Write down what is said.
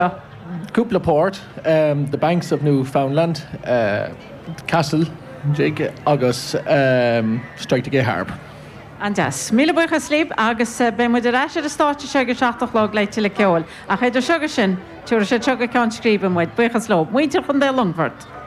Cúpla Port, the banks of Newfoundland, Castle, Jake, agus Strike to Gay Harp. Andas, míle buchas slíb agus be muid a ráise a státe segur 16 log leite le ceol. A chuidir segur sin, tuair sé tuga ceann scríban muid, buchas lob, muintir chun dé Longford.